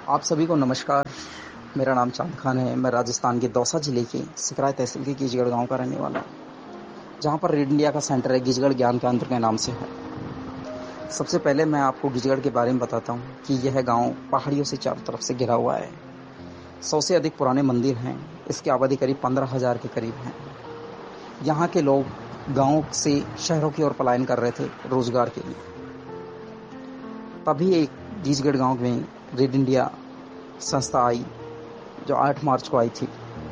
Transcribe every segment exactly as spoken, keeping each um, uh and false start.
आप सभी को नमस्कार। मेरा नाम चांद खान है। मैं राजस्थान के दौसा जिले के सिकराय तहसील के गिजगढ़ गांव का रहने वाला हूं, जहां पर रेड इंडिया का सेंटर है गिजगढ़ ज्ञान केंद्र के नाम से है। सबसे पहले मैं आपको गिजगढ़ के बारे में बताता हूं कि यह गांव पहाड़ियों से चारों तरफ से घिरा हुआ है। सौ से अधिक पुराने मंदिर हैं। इसकी आबादी करीब पंद्रह हजार के करीब है। यहाँ के लोग गाँव से शहरों की ओर पलायन कर रहे थे रोजगार के लिए। तभी एक गिजगढ़ गांव में रेड इंडिया संस्था आई, जो आठ मार्च को आई थी,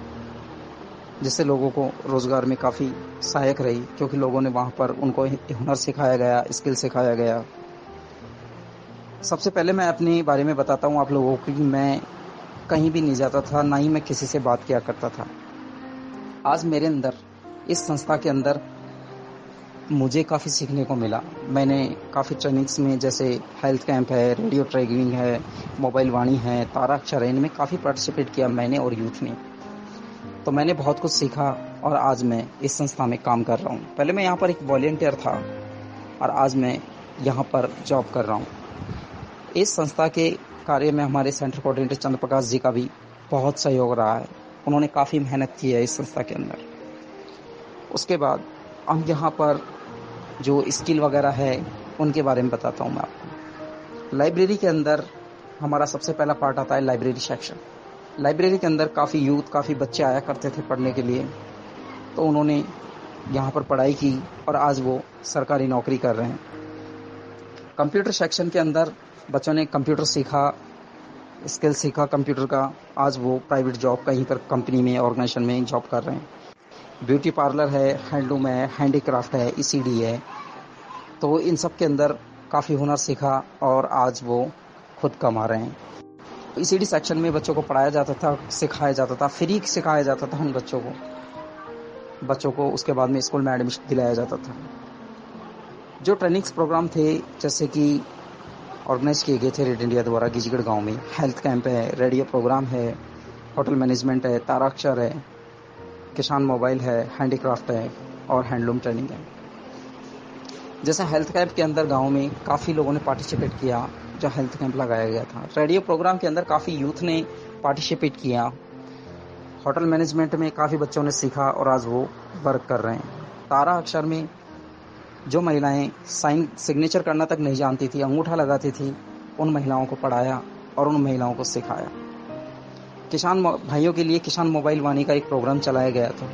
जिससे लोगों को रोजगार में काफ़ी सहायक रही, क्योंकि लोगों ने वहाँ पर उनको हुनर सिखाया गया, स्किल सिखाया गया। सबसे पहले मैं अपने बारे में बताता हूँ आप लोगों को कि मैं कहीं भी नहीं जाता था, ना ही मैं किसी से बात किया करता था। आज मेरे अंदर, इस संस्था के अंदर मुझे काफ़ी सीखने को मिला। मैंने काफ़ी ट्रेनिंग्स में, जैसे हेल्थ कैंप है, रेडियो ट्रेनिंग है, मोबाइल वाणी है, ताराक्षर है, इनमें काफ़ी पार्टिसिपेट किया मैंने और यूथ ने। तो मैंने बहुत कुछ सीखा और आज मैं इस संस्था में काम कर रहा हूँ। पहले मैं यहाँ पर एक वॉलंटियर था और आज मैं यहाँ पर जॉब कर रहा हूँ। इस संस्था के कार्य में हमारे सेंटर कोऑर्डिनेटर चंद्र प्रकाश जी का भी बहुत सहयोग रहा है। उन्होंने काफ़ी मेहनत की है इस संस्था के अंदर। उसके बाद हम यहाँ पर जो स्किल वगैरह है उनके बारे में बताता हूँ मैं आपको। लाइब्रेरी के अंदर हमारा सबसे पहला पार्ट आता है लाइब्रेरी सेक्शन। लाइब्रेरी के अंदर काफ़ी यूथ, काफ़ी बच्चे आया करते थे पढ़ने के लिए, तो उन्होंने यहाँ पर पढ़ाई की और आज वो सरकारी नौकरी कर रहे हैं। कंप्यूटर सेक्शन के अंदर बच्चों ने कंप्यूटर सीखा, स्किल सीखा कंप्यूटर का। आज वो प्राइवेट जॉब कहीं पर कंपनी में, ऑर्गेनाइजेशन में जॉब कर रहे हैं। ब्यूटी पार्लर है, हैंडलूम है, हैंडीक्राफ्ट है, ईसीडी है, तो इन सब के अंदर काफ़ी हुनर सीखा और आज वो खुद कमा रहे हैं। ईसीडी सेक्शन में बच्चों को पढ़ाया जाता था, सिखाया जाता था, फ्री सिखाया जाता था उन बच्चों को बच्चों को उसके बाद में स्कूल में एडमिशन दिलाया जाता था। जो ट्रेनिंग्स प्रोग्राम थे, जैसे कि ऑर्गेनाइज किए गए थे रेड इंडिया द्वारा गिजगढ़ गांव में, हेल्थ कैंप है, रेडियो प्रोग्राम है, होटल मैनेजमेंट है, ताराक्षर है, किसान मोबाइल है, हैंडीक्राफ्ट है और हैंडलूम ट्रेनिंग है। जैसे हेल्थ कैंप के अंदर गांव में काफ़ी लोगों ने पार्टिसिपेट किया, जो हेल्थ कैंप लगाया गया था। रेडियो प्रोग्राम के अंदर काफ़ी यूथ ने पार्टिसिपेट किया। होटल मैनेजमेंट में काफ़ी बच्चों ने सीखा और आज वो वर्क कर रहे हैं। तारा अक्षर में जो महिलाएं साइन सिग्नेचर करना तक नहीं जानती थी, अंगूठा लगाती थी, उन महिलाओं को पढ़ाया और उन महिलाओं को सिखाया। किसान भाइयों के लिए किसान मोबाइल वाणी का एक प्रोग्राम चलाया गया था।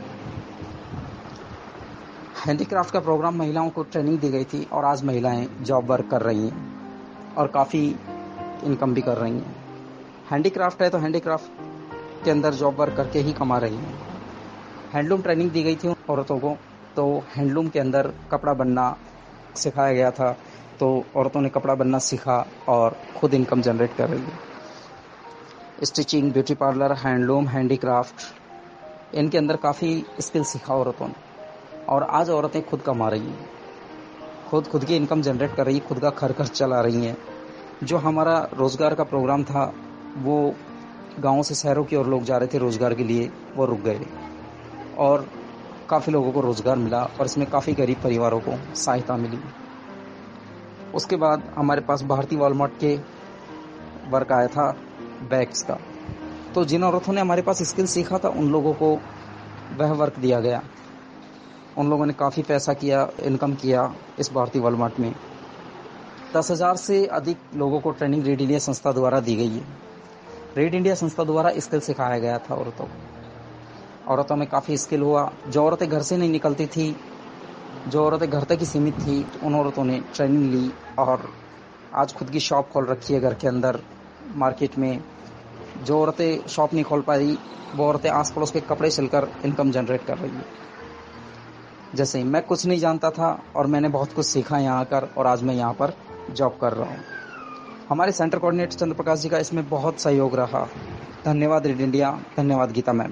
हैंडीक्राफ्ट का प्रोग्राम, महिलाओं को ट्रेनिंग दी गई थी और आज महिलाएं जॉब वर्क कर रही हैं और काफ़ी इनकम भी कर रही हैं। हैंडीक्राफ्ट है तो हैंडीक्राफ्ट के अंदर जॉब वर्क करके ही कमा रही हैं। हैंडलूम ट्रेनिंग दी गई थी औरतों को, तो हैंडलूम के अंदर कपड़ा बनना सिखाया गया था, तो औरतों ने कपड़ा बनना सीखा और खुद इनकम जनरेट कर रही है। Stitching, beauty parlour, handloom, handicraft, इनके अंदर काफ़ी स्किल सीखा औरतों ने और आज औरतें खुद कमा रही हैं, खुद खुद की इनकम जनरेट कर रही है, खुद का घर खर्च चला रही हैं। जो हमारा रोज़गार का प्रोग्राम था, वो गाँव से शहरों की ओर लोग जा रहे थे रोज़गार के लिए, वो रुक गए और काफ़ी लोगों को रोज़गार मिला और इसमें काफ़ी गरीब परिवारों को सहायता मिली। उसके बाद हमारे पास भारतीय वॉलमार्ट के वर्क आया था बैग्स का, तो जिन औरतों ने हमारे पास स्किल सीखा था उन लोगों को वह वर्क दिया गया। उन लोगों ने काफ़ी पैसा किया, इनकम किया इस भारतीय वॉलमार्ट में। दस हज़ार से अधिक लोगों को ट्रेनिंग रेड इंडिया संस्था द्वारा दी गई है। रेड इंडिया संस्था द्वारा स्किल सिखाया गया था औरतों को। औरतों में काफ़ी स्किल हुआ। जो औरतें घर से नहीं निकलती थी, जो औरतें घर तक ही सीमित थी, उन औरतों ने ट्रेनिंग ली और आज खुद की शॉप खोल रखी है घर के अंदर मार्केट में। जो औरतें शॉप नहीं खोल पाई, वो औरतें आस पड़ोस के कपड़े सिलकर इनकम जनरेट कर रही है। जैसे मैं कुछ नहीं जानता था और मैंने बहुत कुछ सीखा यहाँ आकर और आज मैं यहाँ पर जॉब कर रहा हूँ। हमारे सेंटर कोऑर्डिनेटर चंद्र प्रकाश जी का इसमें बहुत सहयोग रहा। धन्यवाद रेड इंडिया, धन्यवाद गीता मैम।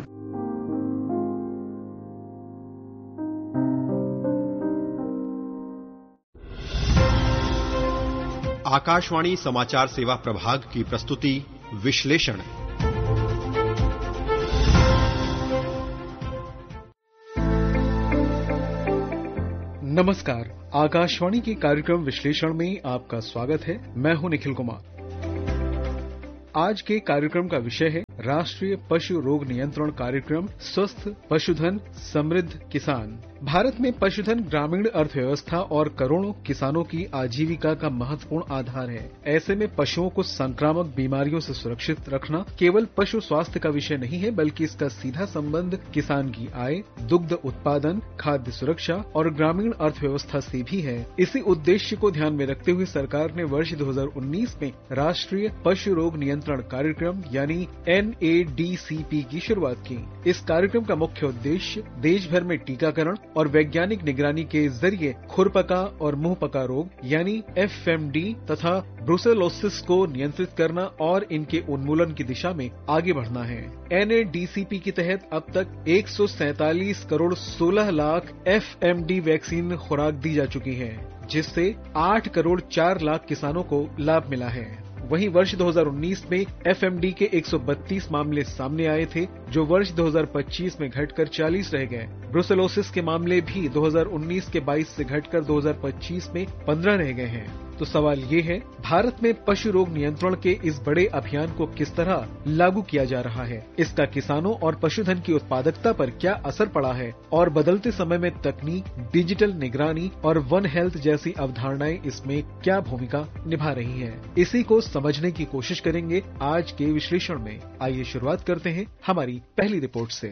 आकाशवाणी समाचार सेवा प्रभाग की प्रस्तुति विश्लेषण। नमस्कार, आकाशवाणी के कार्यक्रम विश्लेषण में आपका स्वागत है। मैं हूं निखिल कुमार। आज के कार्यक्रम का विषय है राष्ट्रीय पशु रोग नियंत्रण कार्यक्रम स्वस्थ पशुधन समृद्ध किसान। भारत में पशुधन ग्रामीण अर्थव्यवस्था और करोड़ों किसानों की आजीविका का महत्वपूर्ण आधार है। ऐसे में पशुओं को संक्रामक बीमारियों से सुरक्षित रखना केवल पशु स्वास्थ्य का विषय नहीं है, बल्कि इसका सीधा संबंध किसान की आय, दुग्ध उत्पादन, खाद्य सुरक्षा और ग्रामीण अर्थव्यवस्था से भी है। इसी उद्देश्य को ध्यान में रखते हुए सरकार ने वर्ष दो हज़ार उन्नीस में राष्ट्रीय पशु रोग नियंत्रण कार्यक्रम यानी N A D C P की शुरुआत की। इस कार्यक्रम का मुख्य उद्देश्य देश भर में टीकाकरण और वैज्ञानिक निगरानी के जरिए खुरपका और मुंहपका रोग यानी एफ एम डी तथा ब्रुसेलोसिस को नियंत्रित करना और इनके उन्मूलन की दिशा में आगे बढ़ना है। N A D C P के तहत अब तक एक सौ सैंतालीस करोड़ सोलह lakh F M D vaccine खुराक दी जा चुकी है, जिससे आठ करोड़ चार लाख किसानों को लाभ मिला है। वहीं वर्ष दो हज़ार उन्नीस में एफ एम डी के एक सौ बत्तीस मामले सामने आए थे, जो वर्ष दो हज़ार पच्चीस में घटकर चालीस रह गए। ब्रुसेलोसिस के मामले भी दो हज़ार उन्नीस के बाईस से घटकर दो हज़ार पच्चीस में पंद्रह रह गए हैं। तो सवाल ये है, भारत में पशु रोग नियंत्रण के इस बड़े अभियान को किस तरह लागू किया जा रहा है, इसका किसानों और पशुधन की उत्पादकता पर क्या असर पड़ा है और बदलते समय में तकनीक, डिजिटल निगरानी और वन हेल्थ जैसी अवधारणाएं इसमें क्या भूमिका निभा रही हैं, इसी को समझने की कोशिश करेंगे आज के विश्लेषण में। आइए शुरुआत करते हैं हमारी पहली रिपोर्ट से।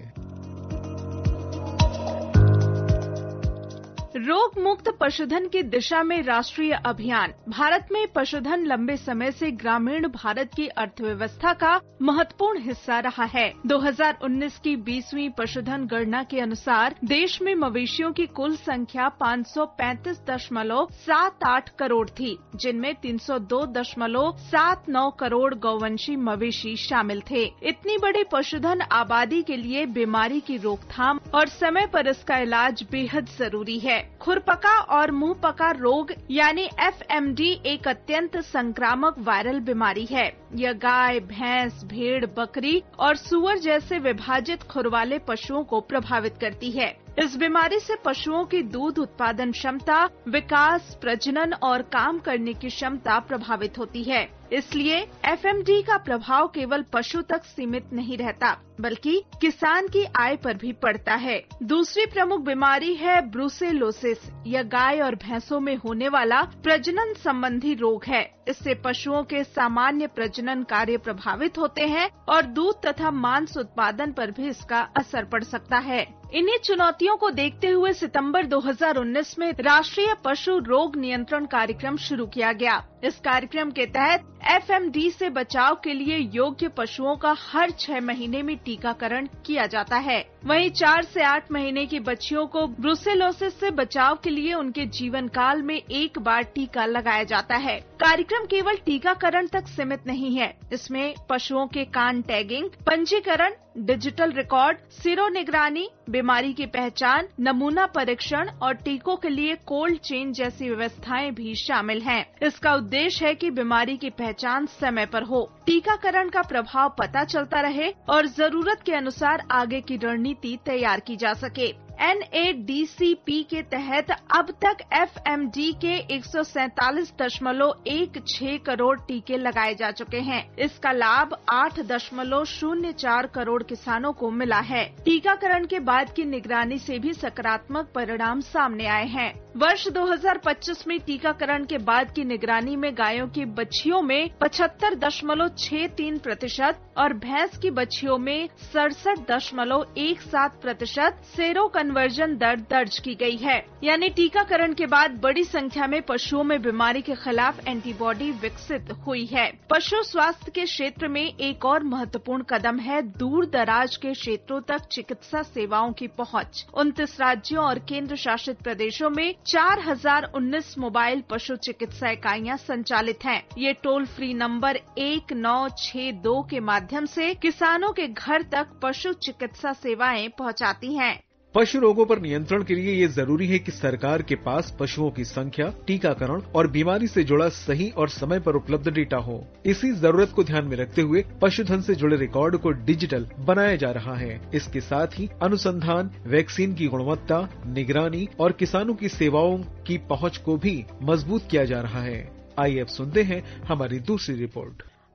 रोग मुक्त पशुधन की दिशा में राष्ट्रीय अभियान। भारत में पशुधन लंबे समय से ग्रामीण भारत की अर्थव्यवस्था का महत्वपूर्ण हिस्सा रहा है। दो हज़ार उन्नीस की बीसवीं पशुधन गणना के अनुसार देश में मवेशियों की कुल संख्या पाँच सौ पैंतीस दशमलव सात आठ करोड़ थी, जिनमें तीन सौ दो दशमलव सात नौ करोड़ गौवंशी मवेशी शामिल थे। इतनी बड़ी पशुधन आबादी के लिए बीमारी की रोकथाम और समय पर इसका इलाज बेहद जरूरी है। खुरपका और मुंहपका रोग यानी एफ एम डी एक अत्यंत संक्रामक वायरल बीमारी है। यह गाय, भैंस, भेड़, बकरी और सुअर जैसे विभाजित खुर वाले पशुओं को प्रभावित करती है। इस बीमारी से पशुओं की दूध उत्पादन क्षमता, विकास, प्रजनन और काम करने की क्षमता प्रभावित होती है। इसलिए एफ एम डी का प्रभाव केवल पशु तक सीमित नहीं रहता, बल्कि किसान की आय पर भी पड़ता है। दूसरी प्रमुख बीमारी है ब्रुसेलोसिस। यह गाय और भैंसों में होने वाला प्रजनन संबंधी रोग है। इससे पशुओं के सामान्य प्रजनन कार्य प्रभावित होते हैं और दूध तथा मांस उत्पादन पर भी इसका असर पड़ सकता है। इन्हीं चुनौतियों को देखते हुए सितंबर दो हज़ार उन्नीस में राष्ट्रीय पशु रोग नियंत्रण कार्यक्रम शुरू किया गया। इस कार्यक्रम के तहत एफ एम डी से बचाव के लिए योग्य पशुओं का हर छह महीने में टीकाकरण किया जाता है। वहीं चार से आठ महीने की बच्चियों को ब्रुसेलोसिस से बचाव के लिए उनके जीवन काल में एक बार टीका लगाया जाता है। कार्यक्रम केवल टीकाकरण तक सीमित नहीं है। इसमें पशुओं के कान टैगिंग, पंजीकरण, डिजिटल रिकॉर्ड, सीरो निगरानी, बीमारी की पहचान, नमूना परीक्षण और टीकों के लिए कोल्ड चेन जैसी व्यवस्थाएं भी शामिल हैं। इसका उद्देश्य है कि बीमारी की पहचान समय पर हो, टीकाकरण का प्रभाव पता चलता रहे और जरूरत के अनुसार आगे की रणनीति तैयार की जा सके। N A D C P के तहत अब तक एफ एम डी के एक सौ सैंतालीस दशमलव एक छह करोड़ टीके लगाए जा चुके हैं। इसका लाभ आठ दशमलव शून्य चार करोड़ किसानों को मिला है। टीकाकरण के बाद की निगरानी से भी सकारात्मक परिणाम सामने आए हैं। वर्ष दो हज़ार पच्चीस में टीकाकरण के बाद की निगरानी में गायों की बच्चियों में पचहत्तर दशमलव छह तीन प्रतिशत और भैंस की बच्चियों में सड़सठ दशमलव एक सात प्रतिशत सेरो कन्वर्जन दर दर्ज की गई है। यानी टीकाकरण के बाद बड़ी संख्या में पशुओं में बीमारी के खिलाफ एंटीबॉडी विकसित हुई है। पशु स्वास्थ्य के क्षेत्र में एक और महत्वपूर्ण कदम है दूर दराज के क्षेत्रों तक चिकित्सा सेवाओं की पहुंच। उनतीस राज्यों और केंद्र शासित प्रदेशों में चार हजार उन्नीस मोबाइल पशु चिकित्सा इकाइयां संचालित हैं। ये टोल फ्री नंबर एक नौ छह दो के माध्यम से किसानों के घर तक पशु चिकित्सा सेवाएं पहुंचाती हैं। पशु रोगों पर नियंत्रण के लिए ये जरूरी है कि सरकार के पास पशुओं की संख्या, टीकाकरण और बीमारी से जुड़ा सही और समय पर उपलब्ध डेटा हो। इसी जरूरत को ध्यान में रखते हुए पशुधन से जुड़े रिकॉर्ड को डिजिटल बनाया जा रहा है। इसके साथ ही अनुसंधान, वैक्सीन की गुणवत्ता, निगरानी और किसानों की सेवाओं की पहुंच को भी मजबूत किया जा रहा है। आइए अब सुनते हैं हमारी दूसरी रिपोर्ट।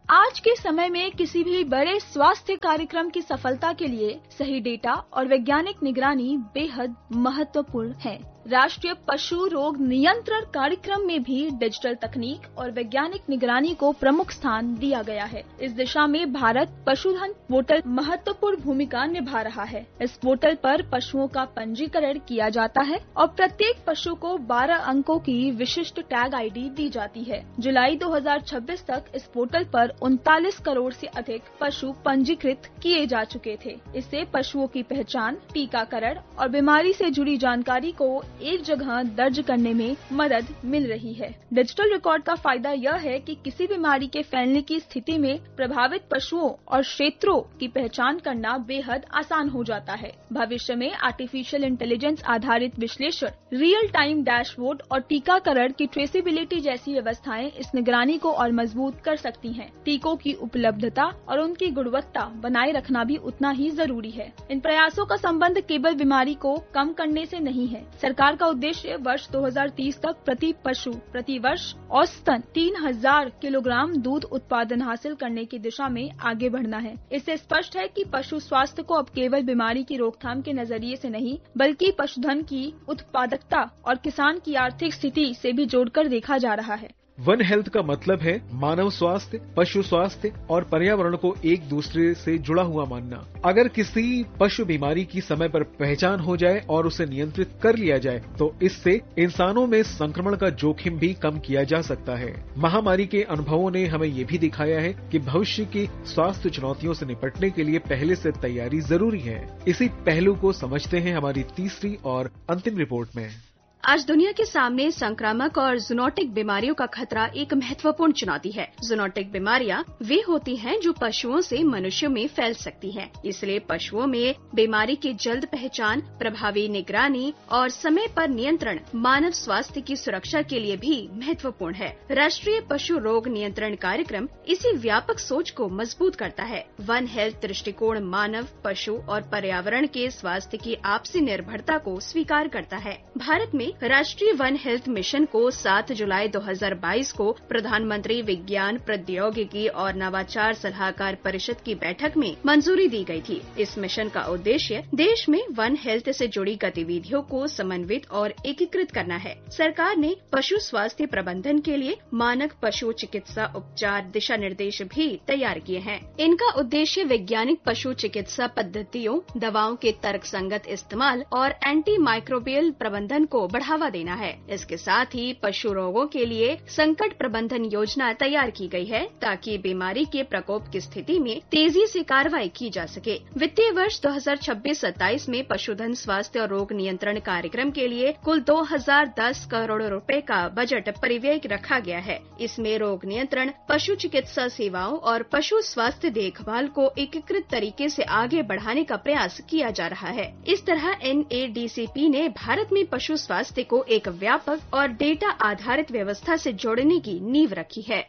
आज के समय में किसी भी बड़े स्वास्थ्य कार्यक्रम की सफलता के लिए सही डेटा और वैज्ञानिक निगरानी बेहद महत्वपूर्ण है। राष्ट्रीय पशु रोग नियंत्रण कार्यक्रम में भी डिजिटल तकनीक और वैज्ञानिक निगरानी को प्रमुख स्थान दिया गया है। इस दिशा में भारत पशुधन पोर्टल महत्वपूर्ण भूमिका निभा रहा है। इस पोर्टल पर पशुओं का पंजीकरण किया जाता है और प्रत्येक पशु को बारह अंकों की विशिष्ट टैग आईडी दी जाती है। जुलाई दो हज़ार छब्बीस तक इस पोर्टल पर उनतालीस करोड़ से अधिक पशु पंजीकृत किए जा चुके थे। इससे पशुओं की पहचान, टीकाकरण और बीमारी से जुड़ी जानकारी को एक जगह दर्ज करने में मदद मिल रही है। डिजिटल रिकॉर्ड का फायदा यह है कि किसी बीमारी के फैलने की स्थिति में प्रभावित पशुओं और क्षेत्रों की पहचान करना बेहद आसान हो जाता है। भविष्य में आर्टिफिशियल इंटेलिजेंस आधारित विश्लेषण, रियल टाइम डैशबोर्ड और टीकाकरण की ट्रेसेबिलिटी जैसी व्यवस्थाएं इस निगरानी को और मजबूत कर सकती हैं। टीकों की उपलब्धता और उनकी गुणवत्ता बनाए रखना भी उतना ही जरूरी है। इन प्रयासों का संबंध केवल बीमारी को कम करने से नहीं है। सरकार का उद्देश्य वर्ष दो हज़ार तीस तक प्रति पशु प्रति वर्ष औसतन तीन हज़ार किलोग्राम दूध उत्पादन हासिल करने की दिशा में आगे बढ़ना है। इससे स्पष्ट है कि पशु स्वास्थ्य को अब केवल बीमारी की रोकथाम के नजरिए से नहीं, बल्कि पशुधन की उत्पादकता और किसान की आर्थिक स्थिति से भी जोड़कर देखा जा रहा है। वन हेल्थ का मतलब है मानव स्वास्थ्य, पशु स्वास्थ्य और पर्यावरण को एक दूसरे से जुड़ा हुआ मानना। अगर किसी पशु बीमारी की समय पर पहचान हो जाए और उसे नियंत्रित कर लिया जाए तो इससे इंसानों में संक्रमण का जोखिम भी कम किया जा सकता है। महामारी के अनुभवों ने हमें ये भी दिखाया है कि भविष्य की स्वास्थ्य चुनौतियों से निपटने के लिए पहले से तैयारी जरूरी है। इसी पहलू को समझते हैं हमारी तीसरी और अंतिम रिपोर्ट में। आज दुनिया के सामने संक्रामक और जूनोटिक बीमारियों का खतरा एक महत्वपूर्ण चुनौती है। जूनोटिक बीमारियां वे होती हैं जो पशुओं से मनुष्यों में फैल सकती हैं। इसलिए पशुओं में बीमारी की जल्द पहचान, प्रभावी निगरानी और समय पर नियंत्रण मानव स्वास्थ्य की सुरक्षा के लिए भी महत्वपूर्ण है। राष्ट्रीय पशु रोग नियंत्रण कार्यक्रम इसी व्यापक सोच को मजबूत करता है। वन हेल्थ दृष्टिकोण मानव, पशु और पर्यावरण के स्वास्थ्य की आपसी निर्भरता को स्वीकार करता है। भारत में राष्ट्रीय वन हेल्थ मिशन को सात जुलाई दो हज़ार बाईस को प्रधानमंत्री विज्ञान, प्रौद्योगिकी और नवाचार सलाहकार परिषद की बैठक में मंजूरी दी गई थी। इस मिशन का उद्देश्य देश में वन हेल्थ से जुड़ी गतिविधियों को समन्वित और एकीकृत करना है। सरकार ने पशु स्वास्थ्य प्रबंधन के लिए मानक पशु चिकित्सा उपचार दिशा निर्देश भी तैयार किए हैं। इनका उद्देश्य वैज्ञानिक पशु चिकित्सा पद्धतियों, दवाओं के तर्कसंगत इस्तेमाल और एंटी माइक्रोबियल प्रबंधन को बढ़ावा देना है। इसके साथ ही पशु रोगों के लिए संकट प्रबंधन योजना तैयार की गई है ताकि बीमारी के प्रकोप की स्थिति में तेजी से कार्रवाई की जा सके। वित्तीय वर्ष दो हज़ार छब्बीस सत्ताईस में पशुधन स्वास्थ्य और रोग नियंत्रण कार्यक्रम के लिए कुल दो हज़ार दस करोड़ रुपए का बजट परिव्यय रखा गया है। इसमें रोग नियंत्रण, पशु चिकित्सा सेवाओं और पशु स्वास्थ्य देखभाल को एकीकृत तरीके से आगे बढ़ाने का प्रयास किया जा रहा है। इस तरह N A D C P ने भारत में पशु स्वास्थ्य को एक व्यापक और डेटा आधारित व्यवस्था से जोड़ने की नींव रखी है।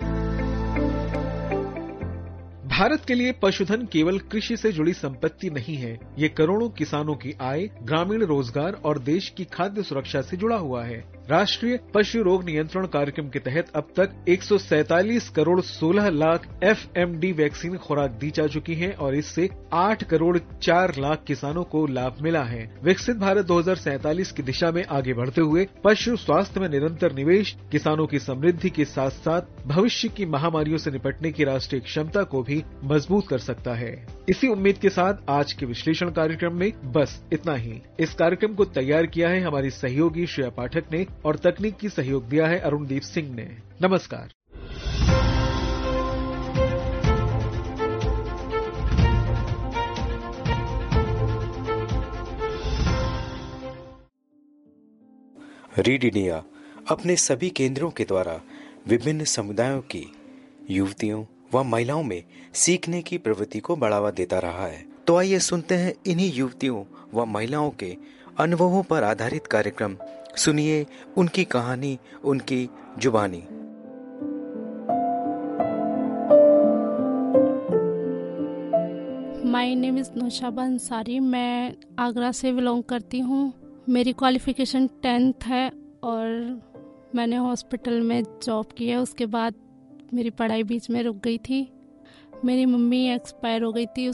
भारत के लिए पशुधन केवल कृषि से जुड़ी संपत्ति नहीं है, ये करोड़ों किसानों की आय, ग्रामीण रोजगार और देश की खाद्य सुरक्षा से जुड़ा हुआ है। राष्ट्रीय पशु रोग नियंत्रण कार्यक्रम के तहत अब तक एक सौ सैंतालीस करोड़ सोलह lakh F M D vaccine खुराक दी जा चुकी है और इससे आठ करोड़ चार लाख किसानों को लाभ मिला है। विकसित भारत दो हज़ार सैंतालीस की दिशा में आगे बढ़ते हुए पशु स्वास्थ्य में निरंतर निवेश किसानों की समृद्धि के साथ साथ भविष्य की महामारियों से निपटने की राष्ट्रीय क्षमता को भी मजबूत कर सकता है। इसी उम्मीद के साथ आज के विश्लेषण कार्यक्रम में बस इतना ही। इस कार्यक्रम को तैयार किया है हमारी सहयोगी श्रेया पाठक ने और तकनीक की सहयोग दिया है अरुणदीप सिंह ने। नमस्कार। रीड इंडिया अपने सभी केंद्रों के द्वारा विभिन्न समुदायों की युवतियों व महिलाओं में सीखने की प्रवृत्ति को बढ़ावा देता रहा है। तो आइए सुनते हैं इन्हीं युवतियों व महिलाओं के अनुभवों पर आधारित कार्यक्रम। सुनिए उनकी कहानी, उनकी जुबानी। My name is Naushaba Ansari. मैं आगरा से बिलोंग करती हूँ। मेरी क्वालिफ़िकेशन टेंथ है और मैंने हॉस्पिटल में जॉब की है। उसके बाद मेरी पढ़ाई बीच में रुक गई थी। मेरी मम्मी एक्सपायर हो गई थी